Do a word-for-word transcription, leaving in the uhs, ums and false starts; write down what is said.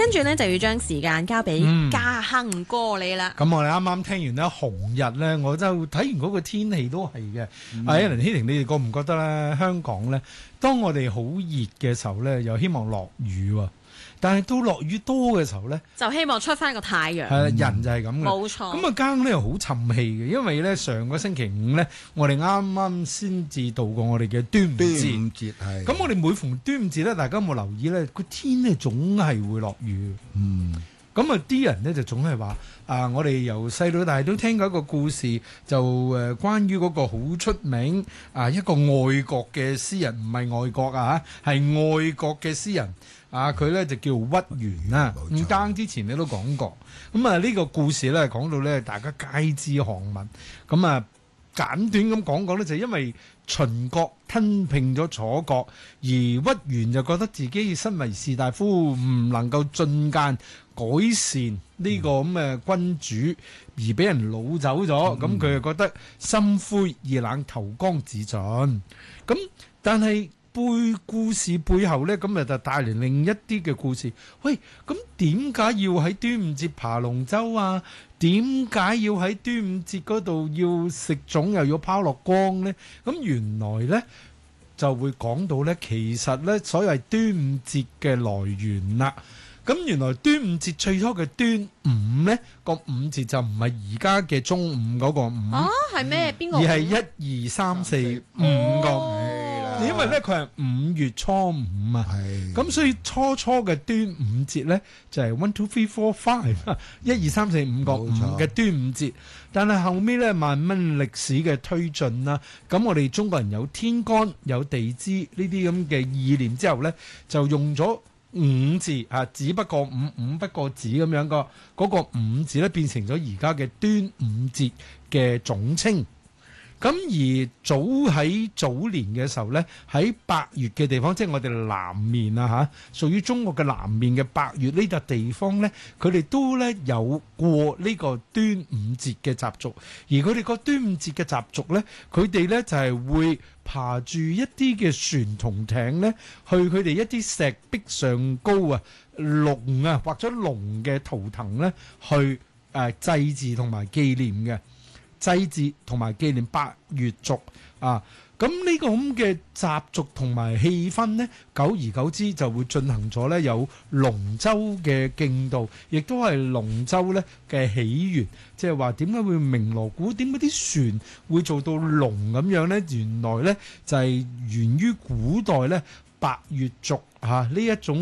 跟住呢，就要將時間交俾嘉亨哥你啦。 咁、嗯、我哋啱啱聽完咧紅日咧，我就睇完嗰個天氣都係嘅。阿 Alan 希婷，你哋覺唔覺得咧？香港咧，當我哋好熱嘅時候咧，又希望落雨喎。但係到落雨多嘅時候咧，就希望出翻個太陽。 係、嗯、人就係咁嘅， 冇錯。 咁啊，嘉亨咧又好沉氣嘅，因為咧上個星期五咧，我哋啱啱先至度過我哋嘅端午節。 端午節係。咁我哋每逢端午節咧，大家有冇留意咧？個天咧總係會落雨。 嗯。 咁啊，啲人咧就總係話啊，我哋由細到大都聽過一個故事，就誒、呃、關於嗰個好出名啊一個外國嘅詩人，唔係外國啊，係外國嘅詩人。啊！佢咧就叫屈原啦。咁更之前你都講過，咁啊呢個故事咧講到咧大家皆知巷聞。咁啊簡短咁講講咧，就因為秦國吞併咗楚國，而屈原就覺得自己身為士大夫唔能夠進諫改善呢個咁嘅君主，而俾人擄走咗。咁佢就覺得心灰意冷，投江自盡。咁但係背故事背後呢，咁啊就帶嚟另一啲嘅故事。喂，咁點解要喺端午節爬龍舟啊？點解要喺端午節嗰度要食粽又要拋落江呢？咁原來呢就會講到呢，其實呢所謂端午節嘅來源啦。咁原來端午節最初嘅端午呢個午字就唔係而家嘅中午嗰個午。 哦，係咩？邊個？ 而係一二三四五個午。因為咧佢係五月初五啊，咁所以初初嘅端午節咧就係 one two three four five 一二三四五個五嘅端午節，但係後尾咧慢慢歷史嘅推進啦，咁我哋中國人有天干有地支呢啲咁嘅意念之後咧，就用咗五字啊，子不過午，午不過子咁樣個嗰個午字咧變成咗而家嘅端午節嘅總稱。咁而早喺早年嘅時候咧，喺百越嘅地方，即係我哋南面啊嚇，屬於中國嘅南面嘅百越呢笪地方咧，佢哋都咧有過呢個端午節嘅習俗。而佢哋個端午節嘅習俗咧，佢哋咧就係會爬住一啲嘅船同艇咧，去佢哋一啲石壁上高啊，龍啊或者龍嘅圖騰咧，去誒祭祀同埋紀念嘅。祭祀同埋紀念百越族啊，咁呢個咁嘅習俗同埋氣氛呢，久而久之就會進行咗呢有龍舟嘅競渡，亦都係龍舟呢嘅起源。即係話點解會鳴鑼鼓？點解啲船會做到龍咁樣呢？原來呢就係源於古代呢百越族嚇呢一種